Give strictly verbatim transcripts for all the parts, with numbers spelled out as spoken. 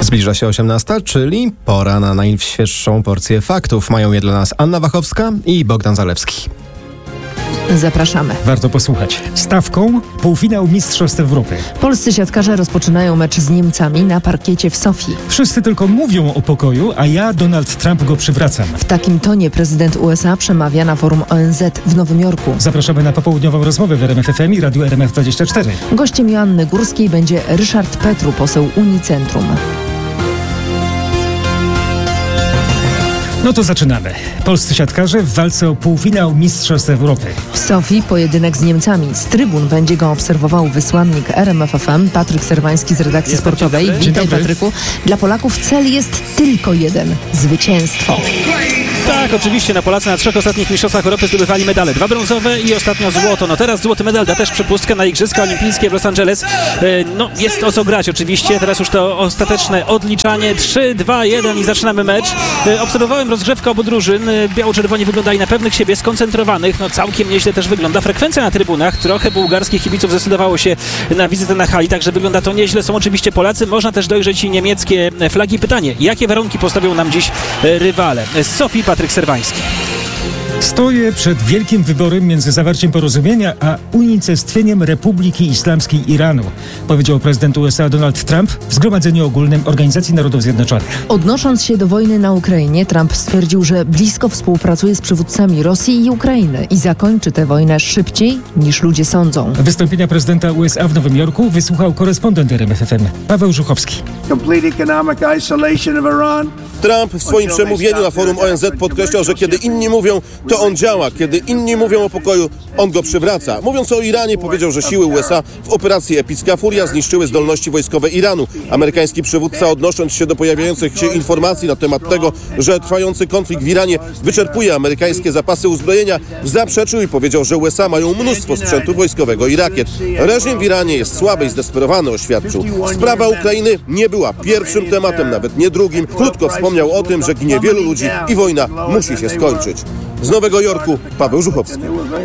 Zbliża się osiemnasta, czyli pora na najświeższą porcję faktów. Mają je dla nas Anna Wachowska i Bogdan Zalewski. Zapraszamy. Warto posłuchać. Stawką półfinał Mistrzostw Europy. Polscy siatkarze rozpoczynają mecz z Niemcami na parkiecie w Sofii. Wszyscy tylko mówią o pokoju, a ja, Donald Trump, go przywracam. W takim tonie prezydent U S A przemawia na forum O N Z w Nowym Jorku. Zapraszamy na popołudniową rozmowę w R M F F M i Radiu R M F dwadzieścia cztery. Gościem Joanny Górskiej będzie Ryszard Petru, poseł Unicentrum. No to zaczynamy. Polscy siatkarze w walce o półfinał Mistrzostw Europy. W Sofii pojedynek z Niemcami. Z trybun będzie go obserwował wysłannik R M F F M Patryk Serwański z redakcji sportowej. Witaj, Patryku. Dla Polaków cel jest tylko jeden – zwycięstwo. Tak, oczywiście, na Polacy na trzech ostatnich mistrzostwach Europy zdobywali medale. Dwa brązowe i ostatnio złoto. No teraz złoty medal da też przepustkę na Igrzyska Olimpijskie w Los Angeles. No jest o co grać oczywiście. Teraz już to ostateczne odliczanie. trzy, dwa, jeden i zaczynamy mecz. Obserwowałem rozgrzewkę obu drużyn. Biało-czerwoni wyglądali na pewnych siebie, skoncentrowanych. No całkiem nieźle też wygląda frekwencja na trybunach. Trochę bułgarskich kibiców zdecydowało się na wizytę na hali, także wygląda to nieźle. Są oczywiście Polacy. Można też dojrzeć i niemieckie flagi. Pytanie, jakie warunki postawią nam dziś rywale? Z Sofii Patryk Serwański. Stoję przed wielkim wyborem między zawarciem porozumienia a unicestwieniem Republiki Islamskiej Iranu, powiedział prezydent U S A Donald Trump w Zgromadzeniu Ogólnym Organizacji Narodów Zjednoczonych. Odnosząc się do wojny na Ukrainie, Trump stwierdził, że blisko współpracuje z przywódcami Rosji i Ukrainy i zakończy tę wojnę szybciej niż ludzie sądzą. Wystąpienia prezydenta U S A w Nowym Jorku wysłuchał korespondent R M F F M Paweł Żuchowski. Trump w swoim przemówieniu na forum O N Z podkreślał, że kiedy inni mówią, to on działa. Kiedy inni mówią o pokoju, on go przywraca. Mówiąc o Iranie, powiedział, że siły U S A w operacji Epicka Furia zniszczyły zdolności wojskowe Iranu. Amerykański przywódca, odnosząc się do pojawiających się informacji na temat tego, że trwający konflikt w Iranie wyczerpuje amerykańskie zapasy uzbrojenia, zaprzeczył i powiedział, że U S A mają mnóstwo sprzętu wojskowego i rakiet. Reżim w Iranie jest słaby i zdesperowany, oświadczył. Sprawa Ukrainy nie była pierwszym tematem, nawet nie drugim. Krótko wspomniał o tym, że ginie wielu ludzi i wojna musi się skończyć. Z Nowego Jorku Paweł Żuchowski.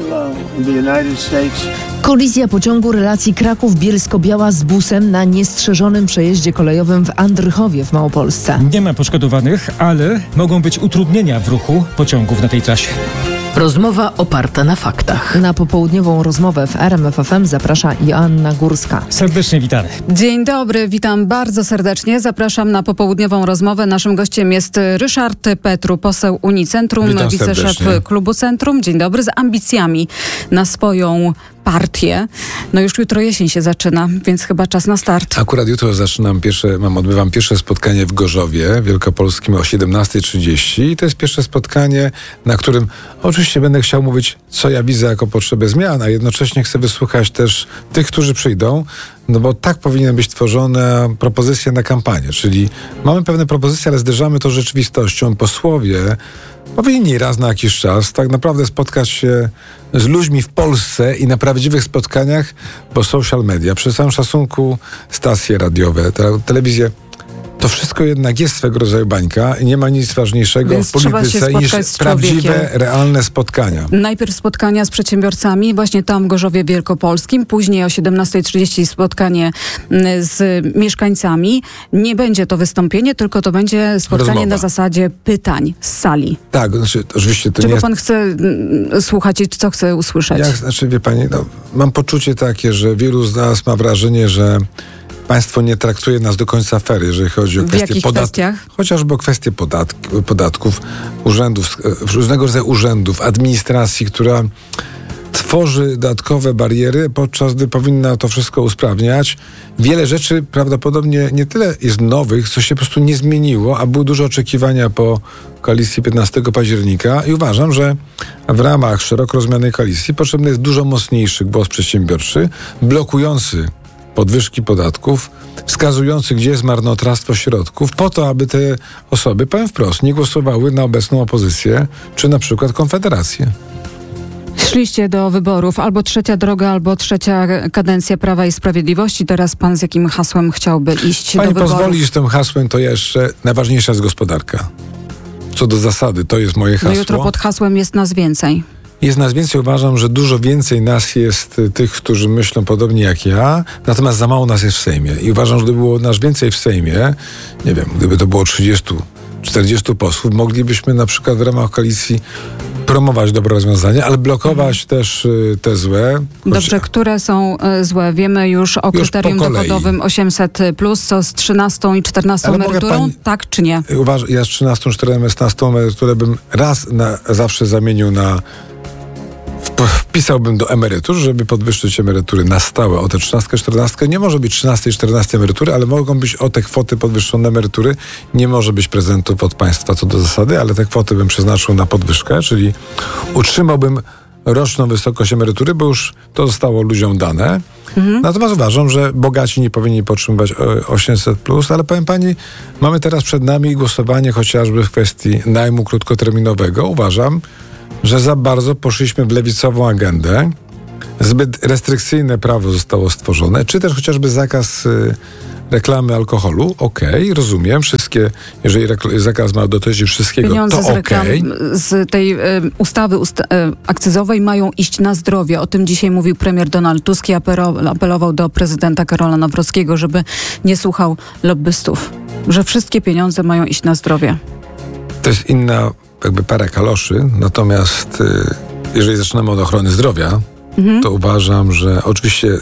Kolizja pociągu relacji Kraków-Bielsko-Biała z busem na niestrzeżonym przejeździe kolejowym w Andrychowie w Małopolsce. Nie ma poszkodowanych, ale mogą być utrudnienia w ruchu pociągów na tej trasie. Rozmowa oparta na faktach. Na popołudniową rozmowę w R M F F M zaprasza Joanna Górska. Serdecznie witamy. Dzień dobry, witam bardzo serdecznie. Zapraszam na popołudniową rozmowę. Naszym gościem jest Ryszard Petru, poseł Unicentrum, Witam wiceszef serdecznie. Klubu Centrum. Dzień dobry, z ambicjami na swoją partię. No już jutro jesień się zaczyna, więc chyba czas na start. Akurat jutro zaczynam pierwsze, mam, odbywam pierwsze spotkanie w Gorzowie Wielkopolskim o siedemnasta trzydzieści i to jest pierwsze spotkanie, na którym oczywiście będę chciał mówić, co ja widzę jako potrzebę zmian, a jednocześnie chcę wysłuchać też tych, którzy przyjdą, no bo tak powinna być tworzona propozycja na kampanię, czyli mamy pewne propozycje, ale zderzamy to z rzeczywistością. Posłowie powinni raz na jakiś czas tak naprawdę spotkać się z ludźmi w Polsce i na prawdziwych spotkaniach, bo social media, przy całym szacunku stacje radiowe, te, telewizje, to wszystko jednak jest swego rodzaju bańka i nie ma nic ważniejszego Więc w polityce niż prawdziwe, realne spotkania. Najpierw spotkania z przedsiębiorcami, właśnie tam w Gorzowie Wielkopolskim, później o siedemnasta trzydzieści spotkanie z mieszkańcami. Nie będzie to wystąpienie, tylko to będzie spotkanie Rozmowa. na zasadzie pytań z sali. Tak, znaczy, oczywiście to Czego nie jest... pan chce mm, słuchać i co chce usłyszeć? Ja, znaczy, wie pani, no, mam poczucie takie, że wielu z nas ma wrażenie, że państwo nie traktuje nas do końca fair, jeżeli chodzi o W kwestie jakich podatków. kwestiach? Chociażby o kwestie podatk, podatków, urzędów, różnego rodzaju urzędów, administracji, która tworzy dodatkowe bariery, podczas gdy powinna to wszystko usprawniać. Wiele rzeczy prawdopodobnie nie tyle jest nowych, co się po prostu nie zmieniło, a były duże oczekiwania po koalicji piętnastego października i uważam, że w ramach szeroko rozumianej koalicji potrzebny jest dużo mocniejszy głos przedsiębiorczy, blokujący podwyżki podatków, wskazujący, gdzie jest marnotrawstwo środków, po to, aby te osoby, powiem wprost, nie głosowały na obecną opozycję, czy na przykład Konfederację. Szliście do wyborów, albo trzecia droga, albo trzecia kadencja Prawa i Sprawiedliwości. Teraz pan z jakim hasłem chciałby iść Pani do wyborów? pozwoli, z tym hasłem to jeszcze najważniejsza jest gospodarka. Co do zasady, to jest moje hasło. No jutro pod hasłem jest nas więcej. Jest nas więcej, uważam, że dużo więcej nas jest tych, którzy myślą podobnie jak ja, natomiast za mało nas jest w Sejmie. I uważam, że gdyby było nas więcej w Sejmie, nie wiem, gdyby to było trzydziestu, czterdziestu posłów, moglibyśmy na przykład w ramach koalicji promować dobre rozwiązania, ale blokować mhm. też y, te złe. Dobrze, które są y, złe? Wiemy już o już kryterium dochodowym osiemset plus, co z trzynastą i czternastą ale emeryturą, pani, tak czy nie? Uważ, ja z trzynastą, czternastą emeryturę bym raz na zawsze zamienił na wpisałbym do emerytur, żeby podwyższyć emerytury na stałe o te trzynastkę, czternastkę. Nie może być trzynastej i czternastej emerytury, ale mogą być o te kwoty podwyższone emerytury. Nie może być prezentów od państwa co do zasady, ale te kwoty bym przeznaczył na podwyżkę, czyli utrzymałbym roczną wysokość emerytury, bo już to zostało ludziom dane. Mhm. Natomiast uważam, że bogaci nie powinni potrzebować osiemset plus, ale powiem pani, mamy teraz przed nami głosowanie chociażby w kwestii najmu krótkoterminowego. Uważam, że za bardzo poszliśmy w lewicową agendę. Zbyt restrykcyjne prawo zostało stworzone, czy też chociażby zakaz y, reklamy alkoholu. Okej, okay, rozumiem. Wszystkie, jeżeli rekl- zakaz ma dotyczyć wszystkiego, pieniądze to z reklam, okej. Z tej y, ustawy usta- y, akcyzowej mają iść na zdrowie. O tym dzisiaj mówił premier Donald Tusk i apero- apelował do prezydenta Karola Nawrockiego, żeby nie słuchał lobbystów. Że wszystkie pieniądze mają iść na zdrowie. To jest inna jakby para kaloszy, natomiast y, jeżeli zaczynamy od ochrony zdrowia, mhm. to uważam, że oczywiście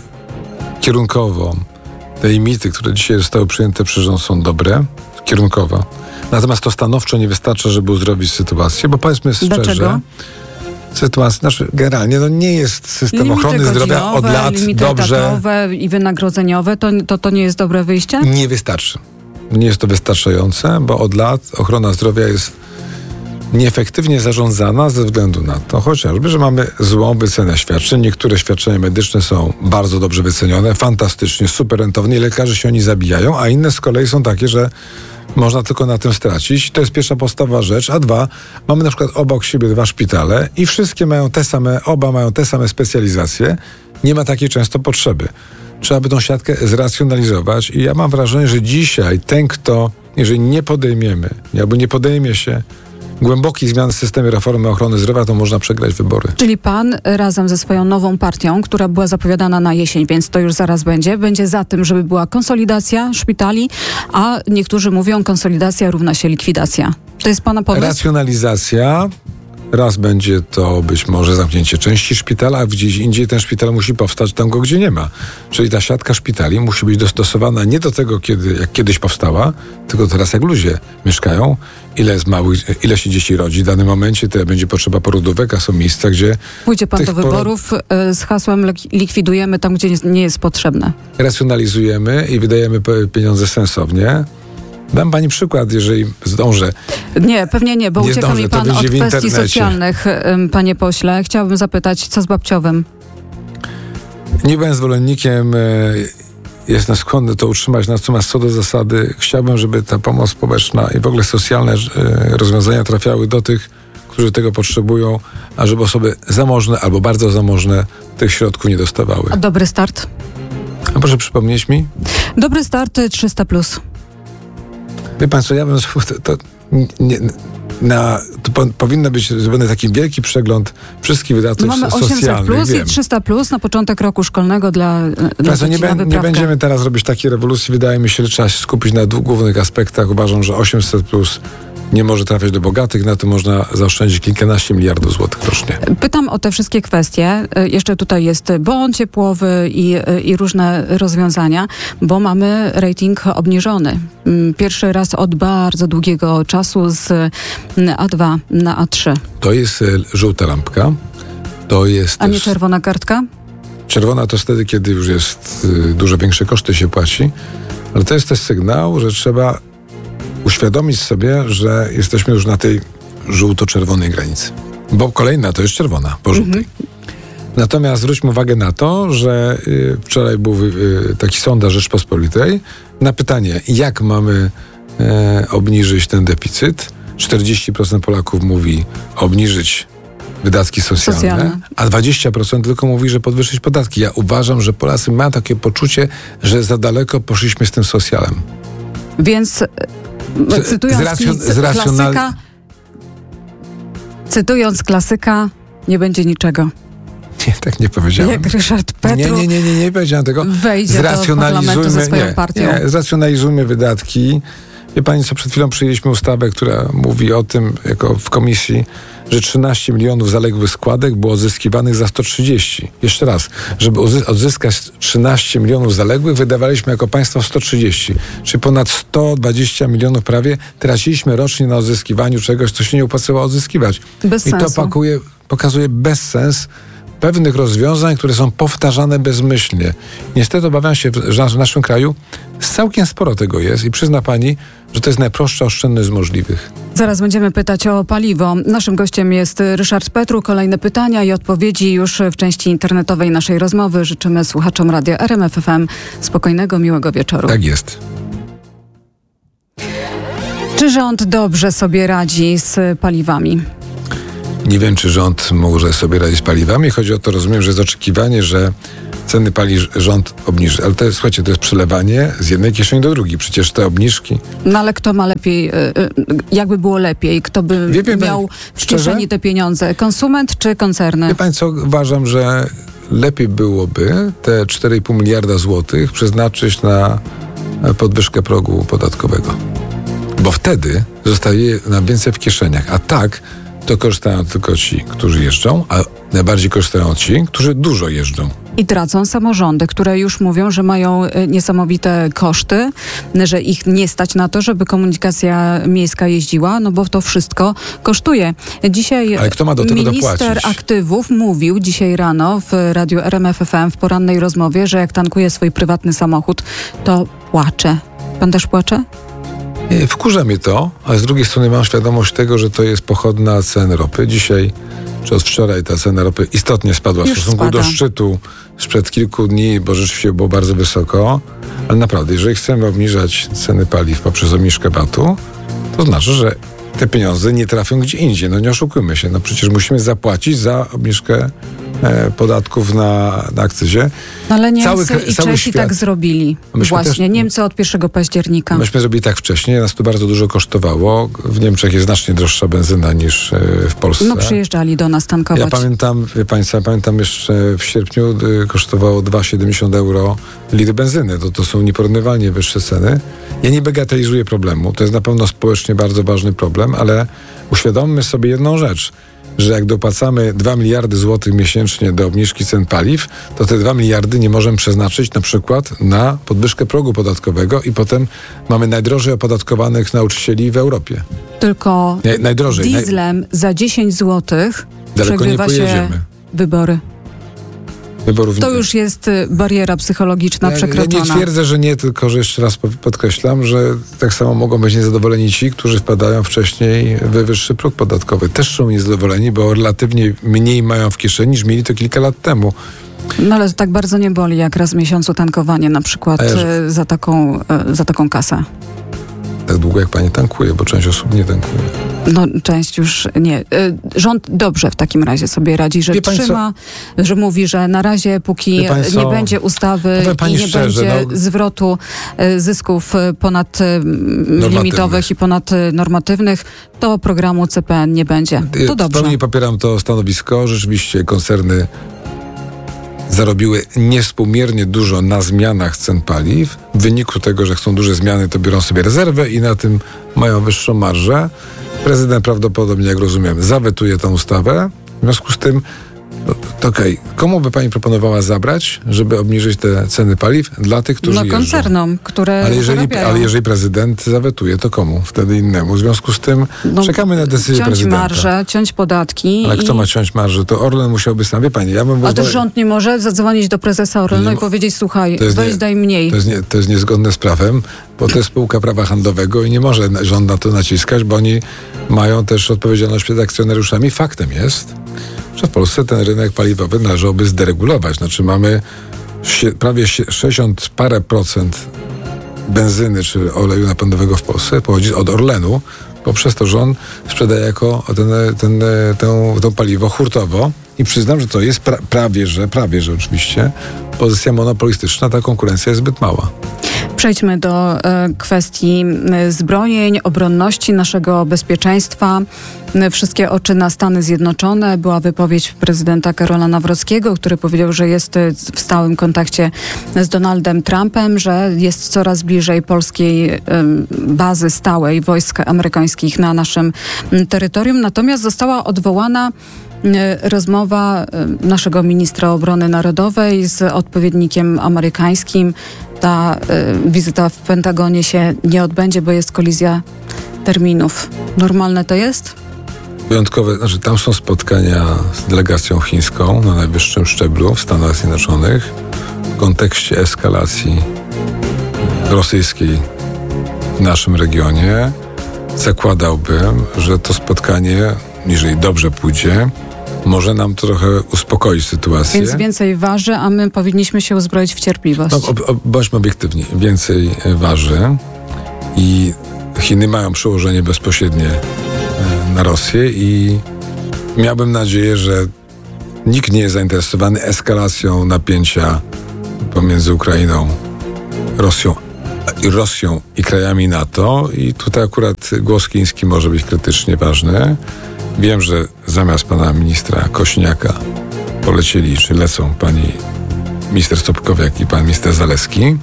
kierunkowo te limity, które dzisiaj zostały przyjęte przez rząd, są dobre, kierunkowo. Natomiast to stanowczo nie wystarcza, żeby uzdrowić sytuację, bo powiedzmy szczerze, dlaczego? Sytuacja, znaczy generalnie no nie jest system limity ochrony zdrowia od lat limity dobrze. etatowe i wynagrodzeniowe, to, to, to nie jest dobre wyjście? Nie wystarczy. Nie jest to wystarczające, bo od lat ochrona zdrowia jest nieefektywnie zarządzana ze względu na to chociażby, że mamy złą wycenę świadczeń. Niektóre świadczenia medyczne są bardzo dobrze wycenione, fantastycznie, super rentowne i lekarze się oni zabijają, a inne z kolei są takie, że można tylko na tym stracić. To jest pierwsza podstawowa rzecz. A dwa, mamy na przykład obok siebie dwa szpitale i wszystkie mają te same, oba mają te same specjalizacje. Nie ma takiej często potrzeby. Trzeba by tą siatkę zracjonalizować i ja mam wrażenie, że dzisiaj ten, kto, jeżeli nie podejmiemy, albo nie podejmie się głębokich zmian w systemie reformy ochrony zdrowia, to można przegrać wybory. Czyli pan razem ze swoją nową partią, która była zapowiadana na jesień, więc to już zaraz będzie, będzie za tym, żeby była konsolidacja szpitali, a niektórzy mówią, konsolidacja równa się likwidacja. To jest pana pomysł? Racjonalizacja. Raz będzie to być może zamknięcie części szpitala, a gdzieś indziej ten szpital musi powstać tam go, gdzie nie ma. Czyli ta siatka szpitali musi być dostosowana nie do tego, kiedy, jak kiedyś powstała, tylko teraz jak ludzie mieszkają, ile jest małych, ile się dzieci rodzi. W danym momencie to będzie potrzeba porodówek, a są miejsca, gdzie... Pójdzie pan do wyborów porod... z hasłem likwidujemy tam, gdzie nie jest potrzebne. Racjonalizujemy i wydajemy pieniądze sensownie. Dam pani przykład, jeżeli zdążę. Nie, pewnie nie, bo nie ucieka zdążę, mi pan od kwestii socjalnych, panie pośle. Chciałabym zapytać, co z babciowym? Nie byłem zwolennikiem, jestem skłonny to utrzymać, natomiast co do zasady chciałbym, żeby ta pomoc społeczna i w ogóle socjalne rozwiązania trafiały do tych, którzy tego potrzebują, a żeby osoby zamożne albo bardzo zamożne tych środków nie dostawały. A Dobry Start? A proszę przypomnieć mi? Dobry Start trzysta plus. Wie pan co, ja bym to, to, nie, na, to po, powinno być zrobiony taki wielki przegląd wszystkich wydatków no mamy socjalnych. osiemset plus wiem. i trzysta plus na początek roku szkolnego dla, dla dzieci, nie, na nie będziemy teraz robić takiej rewolucji. Wydaje mi się, że trzeba się skupić na dwóch głównych aspektach. Uważam, że osiemset plus nie może trafiać do bogatych, na tym można zaoszczędzić kilkanaście miliardów złotych rocznie. Pytam o te wszystkie kwestie. Jeszcze tutaj jest bon ciepłowy i, i różne rozwiązania, bo mamy rating obniżony. Pierwszy raz od bardzo długiego czasu z A dwa na A trzy. To jest żółta lampka. To jest A nie czerwona kartka? Czerwona to wtedy, kiedy już jest dużo większe koszty się płaci, ale to jest też sygnał, że trzeba uświadomić sobie, że jesteśmy już na tej żółto-czerwonej granicy. Bo kolejna to jest czerwona, po żółtej. Mhm. Natomiast zwróćmy uwagę na to, że y, wczoraj był y, taki sondaż Rzeczpospolitej na pytanie, jak mamy y, obniżyć ten deficyt. czterdzieści procent Polaków mówi obniżyć wydatki socjalne, socjalne, a dwadzieścia procent tylko mówi, że podwyższyć podatki. Ja uważam, że Polacy mają takie poczucie, że za daleko poszliśmy z tym socjalem. Więc cytując, z racjon- z klasyka, cytując klasyka, nie będzie niczego. Nie, tak nie powiedziałem. Jak Ryszard Petru Nie, nie, nie, nie, nie powiedziałem tego. wejdzie do parlamentu ze swoją nie, partią. Nie, zracjonalizujmy wydatki. Wie pani co, przed chwilą przyjęliśmy ustawę, która mówi o tym, jako w komisji, że trzynaście milionów zaległych składek było odzyskiwanych za sto trzydzieści. Jeszcze raz, żeby odzyskać trzynaście milionów zaległych, wydawaliśmy jako państwo sto trzydzieści. Czyli ponad sto dwadzieścia milionów prawie traciliśmy rocznie na odzyskiwaniu czegoś, co się nie opłacało odzyskiwać. Bez I sensu. to pakuje, pokazuje bezsens pewnych rozwiązań, które są powtarzane bezmyślnie. Niestety obawiam się, że w naszym kraju całkiem sporo tego jest i przyzna pani, że to jest najprostsza oszczędność z możliwych. Zaraz będziemy pytać o paliwo. Naszym gościem jest Ryszard Petru. Kolejne pytania i odpowiedzi już w części internetowej naszej rozmowy. Życzymy słuchaczom Radia R M F F M spokojnego, miłego wieczoru. Tak jest. Czy rząd dobrze sobie radzi z paliwami? Nie wiem, czy rząd może sobie radzić z paliwami. Chodzi o to, rozumiem, że jest oczekiwanie, że ceny paliw rząd obniży. Ale to jest, słuchajcie, to jest przelewanie z jednej kieszeni do drugiej. Przecież te obniżki... No ale kto ma lepiej, jakby było lepiej? Kto by Wie, wie, miał w szczerze? kieszeni te pieniądze? Konsument czy koncerny? Wie pani co, uważam, że lepiej byłoby te cztery i pół miliarda złotych przeznaczyć na podwyżkę progu podatkowego. Bo wtedy zostaje nam więcej w kieszeniach. A tak to korzystają tylko ci, którzy jeżdżą, a najbardziej korzystają ci, którzy dużo jeżdżą. I tracą samorządy, które już mówią, że mają niesamowite koszty, że ich nie stać na to, żeby komunikacja miejska jeździła, no bo to wszystko kosztuje. Dzisiaj Ale kto ma do tego minister dopłacić? aktywów mówił dzisiaj rano w radiu R M F F M w porannej rozmowie, że jak tankuje swój prywatny samochód, to płacze. Pan też płacze? Wkurza mnie to, ale z drugiej strony mam świadomość tego, że to jest pochodna cen ropy. Dzisiaj, czy od wczoraj ta cena ropy istotnie spadła w Już stosunku spada. do szczytu sprzed kilku dni, bo rzeczywiście było bardzo wysoko. Ale naprawdę, jeżeli chcemy obniżać ceny paliw poprzez obniżkę V A T-u, to znaczy, że te pieniądze nie trafią gdzie indziej. No nie oszukujmy się. No przecież musimy zapłacić za obniżkę e, podatków na, na akcyzie. No ale Niemcy Cały- i cały Czesi świat. tak zrobili. Myśmy Właśnie, też- Niemcy od pierwszego października. Myśmy zrobili tak wcześniej, nas to bardzo dużo kosztowało. W Niemczech jest znacznie droższa benzyna niż e, w Polsce. No przyjeżdżali do nas tankować. Ja pamiętam, wie państwo, ja pamiętam jeszcze w sierpniu y, kosztowało dwa siedemdziesiąt euro litr benzyny. To, to są nieporównywalnie wyższe ceny. Ja nie bagatelizuję problemu. To jest na pewno społecznie bardzo ważny problem, ale uświadommy sobie jedną rzecz, że jak dopłacamy dwa miliardy złotych miesięcznie do obniżki cen paliw, to te dwa miliardy nie możemy przeznaczyć na przykład na podwyżkę progu podatkowego i potem mamy najdrożej opodatkowanych nauczycieli w Europie. Tylko Nie, najdrożej. Naj... dieslem za dziesięć złotych Daleko nie przegrywa się pojedziemy. wybory. Wyborów To nie- już jest y, bariera psychologiczna Ja, przekroczona. ja nie twierdzę, że nie, tylko że jeszcze raz po- podkreślam, że tak samo mogą być niezadowoleni ci, którzy wpadają wcześniej w wyższy próg podatkowy. Też są niezadowoleni, bo relatywnie mniej mają w kieszeni niż mieli to kilka lat temu. No ale to tak bardzo nie boli, jak raz w miesiącu tankowanie na przykład A ja- y, za, taką, y, za taką kasę. Tak długo jak pani tankuje, bo część osób nie tankuje. No część już nie. Y, Rząd dobrze w takim razie sobie radzi, że Wie pani trzyma, że mówi, że na razie póki Wie pani nie co? będzie ustawy Powiem pani i nie szczerze, będzie no- zwrotu y, zysków y, ponadlimitowych i ponadnormatywnych, to programu C P N nie będzie. To W dobrze. pełni popieram to stanowisko. Rzeczywiście koncerny zarobiły niewspółmiernie dużo na zmianach cen paliw. W wyniku tego, że chcą duże zmiany, to biorą sobie rezerwę i na tym mają wyższą marżę. Prezydent prawdopodobnie, jak rozumiem, zawetuje tę ustawę. W związku z tym, no, to okej, komu by pani proponowała zabrać, żeby obniżyć te ceny paliw dla tych, którzy No jeżdżą? koncernom, które Ale jeżeli, zarabiają. ale jeżeli prezydent zawetuje, to komu? Wtedy innemu. W związku z tym No, czekamy na decyzję ciąć prezydenta. marżę, ciąć podatki. Ale kto i... ma ciąć marżę? To Orlen musiałby sam. Wie pani, ja bym... A to pozwolił- rząd nie może zadzwonić do prezesa Orlenu Nie i mo- powiedzieć, słuchaj, To jest weź nie- daj mniej. To jest, nie, to jest niezgodne z prawem, bo to jest spółka prawa handlowego i nie może na- rząd na to naciskać, bo oni mają też odpowiedzialność przed akcjonariuszami. Faktem jest, że w Polsce ten rynek paliwowy należałoby zderegulować. Znaczy mamy sie, prawie sie, sześćdziesiąt parę procent benzyny czy oleju napędowego w Polsce pochodzi od Orlenu, bo przez to rząd sprzedaje jako ten, ten, tę, to paliwo hurtowo i przyznam, że to jest pra, prawie, że, prawie, że oczywiście pozycja monopolistyczna, ta konkurencja jest zbyt mała. Przejdźmy do e, kwestii zbrojeń, obronności, naszego bezpieczeństwa. Wszystkie oczy na Stany Zjednoczone. Była wypowiedź prezydenta Karola Nawrockiego, który powiedział, że jest w stałym kontakcie z Donaldem Trumpem, że jest coraz bliżej polskiej e, bazy stałej wojsk amerykańskich na naszym terytorium. Natomiast została odwołana rozmowa naszego ministra obrony narodowej z odpowiednikiem amerykańskim. Ta y, wizyta w Pentagonie się nie odbędzie, bo jest kolizja terminów. Normalne to jest? Wyjątkowe, znaczy tam są spotkania z delegacją chińską na najwyższym szczeblu w Stanach Zjednoczonych w kontekście eskalacji rosyjskiej w naszym regionie. Zakładałbym, że to spotkanie, jeżeli dobrze pójdzie, może nam trochę uspokoić sytuację. Więc więcej waży, a my powinniśmy się uzbroić w cierpliwość. No, ob, ob, bądźmy obiektywni. Więcej waży i Chiny mają przełożenie bezpośrednie na Rosję i miałbym nadzieję, że nikt nie jest zainteresowany eskalacją napięcia pomiędzy Ukrainą, Rosją i Rosją i krajami NATO i tutaj akurat głos chiński może być krytycznie ważny. Wiem, że zamiast pana ministra Kośniaka polecieli, czy lecą pani minister Stopkowiak i pan minister Zalewski.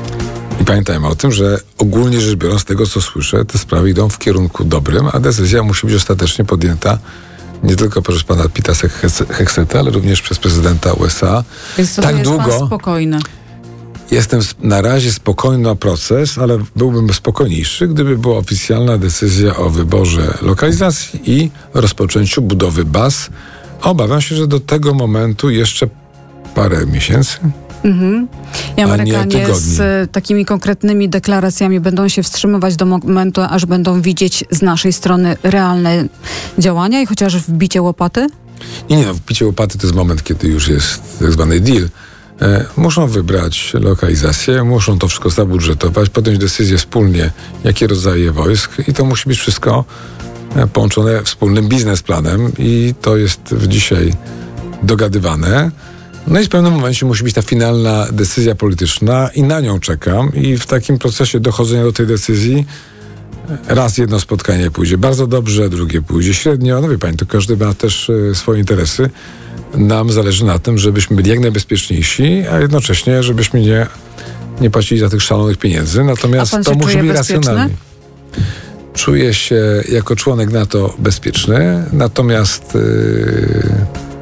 I pamiętajmy o tym, że ogólnie rzecz biorąc, z tego co słyszę, te sprawy idą w kierunku dobrym, a decyzja musi być ostatecznie podjęta nie tylko przez pana Pita Hegseta, ale również przez prezydenta U S A. Więc to tak jest długo, pan spokojny. Jestem na razie spokojny na proces, ale byłbym spokojniejszy, gdyby była oficjalna decyzja o wyborze lokalizacji i rozpoczęciu budowy baz. Obawiam się, że do tego momentu jeszcze parę miesięcy. Mhm. I Amerykanie z takimi konkretnymi deklaracjami będą się wstrzymywać do momentu, aż będą widzieć z naszej strony realne działania i chociaż wbicie łopaty? Nie, nie, no, wbicie łopaty to jest moment, kiedy już jest tak zwany deal. E, muszą wybrać lokalizację, muszą to wszystko zabudżetować, podjąć decyzję wspólnie, jakie rodzaje wojsk i to musi być wszystko połączone wspólnym biznesplanem i to jest dzisiaj dogadywane. No i w pewnym momencie musi być ta finalna decyzja polityczna i na nią czekam i w takim procesie dochodzenia do tej decyzji raz jedno spotkanie pójdzie bardzo dobrze, drugie pójdzie średnio. No wie pani, to każdy ma też e, swoje interesy. Nam zależy na tym, żebyśmy byli jak najbezpieczniejsi, a jednocześnie, żebyśmy nie, nie płacili za tych szalonych pieniędzy. Natomiast to musi być racjonalnie. Czuję się jako członek NATO bezpieczny, natomiast yy,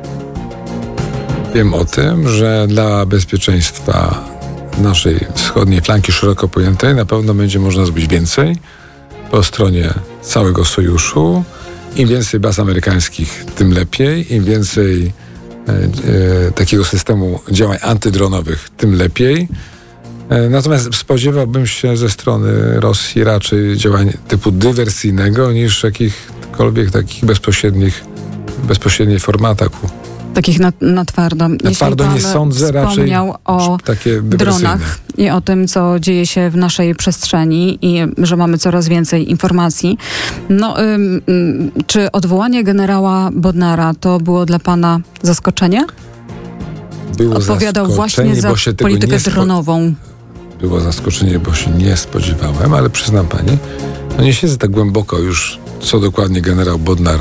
wiem o tym, że dla bezpieczeństwa naszej wschodniej flanki szeroko pojętej na pewno będzie można zrobić więcej po stronie całego sojuszu. Im więcej baz amerykańskich, tym lepiej. Im więcej e, e, takiego systemu działań antydronowych, tym lepiej. E, natomiast spodziewałbym się ze strony Rosji raczej działań typu dywersyjnego niż jakichkolwiek takich bezpośrednich, bezpośredniej formy ataku. Takich na, na twardo. Na Jeśli twardo pan nie sądzę, raczej o takie dronach i o tym, co dzieje się w naszej przestrzeni i że mamy coraz więcej informacji. No, ym, ym, czy odwołanie generała Bodnara to było dla pana zaskoczenie? Było Odpowiadał właśnie za politykę spo... dronową. Było zaskoczenie, bo się nie spodziewałem, ale przyznam pani, no nie siedzę tak głęboko już, co dokładnie generał Bodnar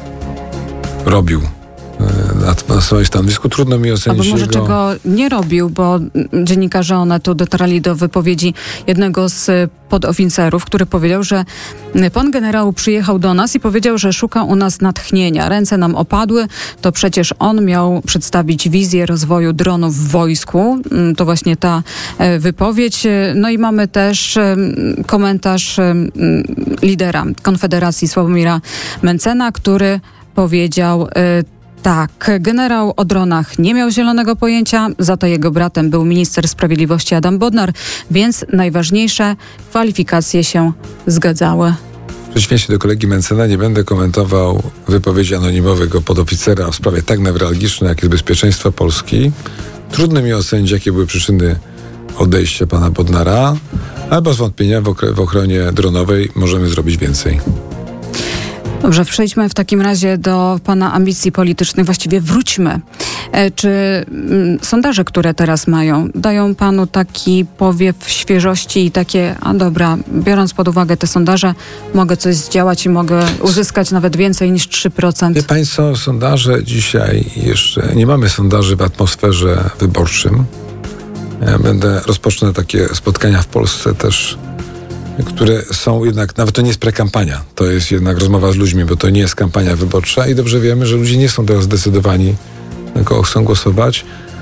robił na, na swoim stanowisku. Trudno mi ocenić Albo może jego... czego nie robił, bo dziennikarze Onetu dotarli do wypowiedzi jednego z podoficerów, który powiedział, że pan generał przyjechał do nas i powiedział, że szuka u nas natchnienia. Ręce nam opadły, to przecież on miał przedstawić wizję rozwoju dronów w wojsku. To właśnie ta wypowiedź. No i mamy też komentarz lidera Konfederacji Sławomira Mencena, który powiedział tak, generał o dronach nie miał zielonego pojęcia, za to jego bratem był minister sprawiedliwości Adam Bodnar, więc najważniejsze kwalifikacje się zgadzały. W przeciwieństwie do kolegi Mencena nie będę komentował wypowiedzi anonimowego podoficera w sprawie tak newralgicznej, jak jest bezpieczeństwo Polski. Trudno mi ocenić, jakie były przyczyny odejścia pana Bodnara, ale bez wątpienia w, okre- w ochronie dronowej możemy zrobić więcej. Dobrze, przejdźmy w takim razie do pana ambicji politycznych. Właściwie wróćmy Czy mm, sondaże, które teraz mają, dają panu taki powiew świeżości i takie, a dobra, biorąc pod uwagę te sondaże, mogę coś zdziałać i mogę uzyskać nawet więcej niż trzy procent? Wie państwo, sondaże dzisiaj jeszcze, nie mamy sondaży w atmosferze wyborczym. Ja będę, rozpocznę takie spotkania w Polsce też, które są jednak, nawet to nie jest prekampania, to jest jednak rozmowa z ludźmi, bo to nie jest kampania wyborcza i dobrze wiemy, że ludzie nie są teraz zdecydowani, na kogo chcą głosować.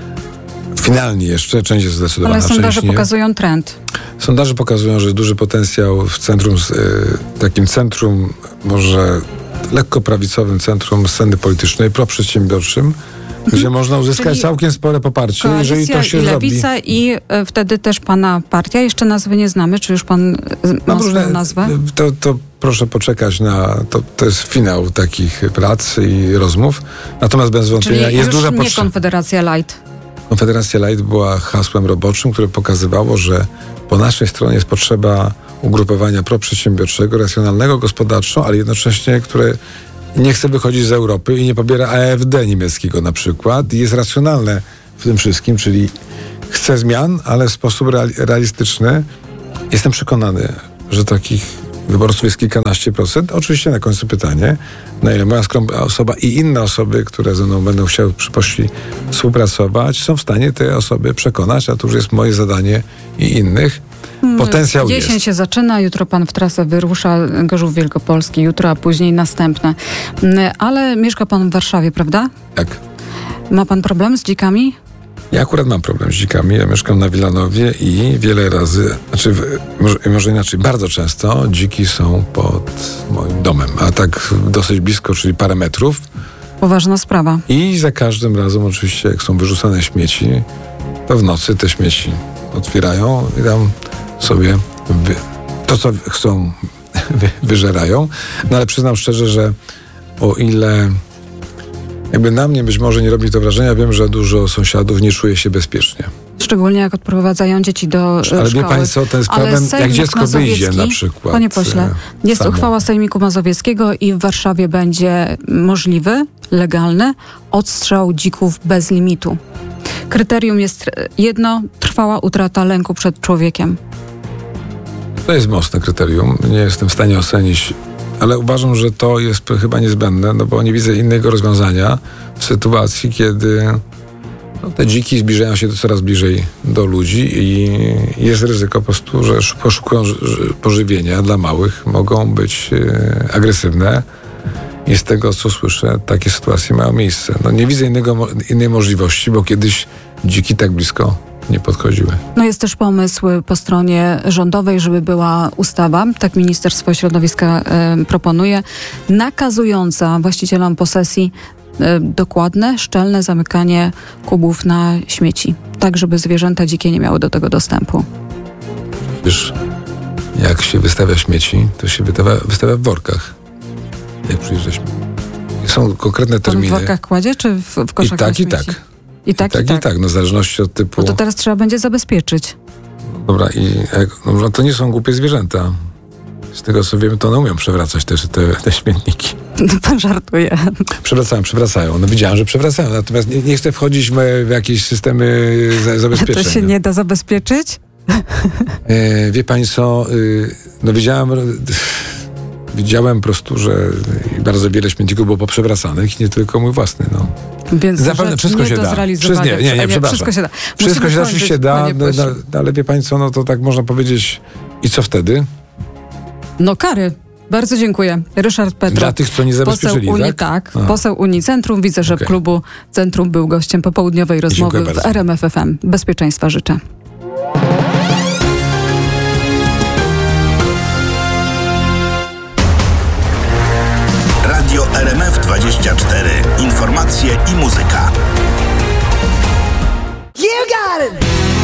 Finalnie jeszcze część jest zdecydowana. Ale sondaże część nie. pokazują trend. Sondaże pokazują, że jest duży potencjał w centrum, takim centrum, może lekko prawicowym centrum sceny politycznej, proprzedsiębiorczym, gdzie można uzyskać Czyli całkiem spore poparcie, jeżeli to się i zrobi. Lewica i e, wtedy też pana partia. Jeszcze nazwy nie znamy. Czy już pan ma swoją nazwę? To, to proszę poczekać na... To, to jest finał takich prac i rozmów. Natomiast bez wątpienia Czyli jest już duża nie potrzeba. Konfederacja Light. Konfederacja Light była hasłem roboczym, które pokazywało, że po naszej stronie jest potrzeba ugrupowania proprzedsiębiorczego, racjonalnego gospodarczo, ale jednocześnie, które nie chce wychodzić z Europy i nie pobiera A F D niemieckiego na przykład i jest racjonalne w tym wszystkim, czyli chce zmian, ale w sposób realistyczny. Jestem przekonany, że takich wyborców jest kilkanaście procent. Oczywiście na końcu pytanie, na ile moja skromna osoba i inne osoby, które ze mną będą chciały w przyszłości współpracować, są w stanie te osoby przekonać, a to już jest moje zadanie i innych. Potencjał jest. Jesień się zaczyna, jutro pan w trasę wyrusza, Gorzów Wielkopolski, jutro, a później następne. Ale mieszka pan w Warszawie, prawda? Tak. Ma pan problem z dzikami? Ja akurat mam problem z dzikami. Ja mieszkam na Wilanowie i wiele razy, znaczy może, może inaczej, bardzo często dziki są pod moim domem, a tak dosyć blisko, czyli parę metrów. Poważna sprawa. I za każdym razem oczywiście, jak są wyrzucane śmieci, to w nocy te śmieci otwierają i tam sobie wy, to, co chcą, wy, wyżerają. No ale przyznam szczerze, że o ile jakby na mnie być może nie robi to wrażenia, wiem, że dużo sąsiadów nie czuje się bezpiecznie. Szczególnie jak odprowadzają dzieci do Ale szkoły. wie państwo, ten jest problem, jak dziecko wyjdzie na przykład. Panie pośle, jest samo. uchwała Sejmiku Mazowieckiego i w Warszawie będzie możliwy, legalny odstrzał dzików bez limitu. Kryterium jest jedno, trwała utrata lęku przed człowiekiem. To jest mocne kryterium. Nie jestem w stanie ocenić, ale uważam, że to jest chyba niezbędne, no bo nie widzę innego rozwiązania w sytuacji, kiedy no, te dziki zbliżają się coraz bliżej do ludzi i jest ryzyko po prostu, że poszukują pożywienia dla małych, mogą być e, agresywne. I z tego, co słyszę, takie sytuacje mają miejsce. No, nie widzę innego, innej możliwości, bo kiedyś dziki tak blisko nie podchodziły. No jest też pomysł po stronie rządowej, żeby była ustawa, tak Ministerstwo Środowiska y, proponuje, nakazująca właścicielom posesji y, dokładne, szczelne zamykanie kubów na śmieci, tak żeby zwierzęta dzikie nie miały do tego dostępu. Wiesz, jak się wystawia śmieci, to się wystawia, wystawia w workach. Jak przyjeżdżaliśmy. Są konkretne terminy. Pan w workach kładzie, czy w, w koszach I tak, na i śmieci? tak. I tak, I tak, i tak. I tak, no w zależności od typu... No to teraz trzeba będzie zabezpieczyć. Dobra, i jak, no, to nie są głupie zwierzęta. Z tego, co wiem, to one umią przewracać też te, te śmietniki. No pan żartuje. Przewracają, przewracają. No widziałem, że przewracają, natomiast nie, nie chcę wchodzić w, w jakieś systemy za, zabezpieczenia. To się nie da zabezpieczyć? E, wie pani co, y, no widziałem... Widziałem po prostu, że bardzo wiele śmietników było poprzewracanych i nie tylko mój własny, no. Więc zapewne wszystko nie się do da. zrealizowania. Wszystko, nie, nie, nie, przepraszam. Wszystko się da. Wszystko Musimy się kończyć, oczywiście da, no, no, ale wie pani co, no to tak można powiedzieć i co wtedy? No kary. Bardzo dziękuję. Ryszard Petro. Dla tych, co nie zabezpieczyli, poseł Unii, tak? tak. Poseł Unii Centrum. Widzę, że Okay. w klubu Centrum był gościem popołudniowej rozmowy Dziękuję w bardzo. R M F F M. Bezpieczeństwa życzę. Radio R M F dwadzieścia cztery. Informacje i muzyka.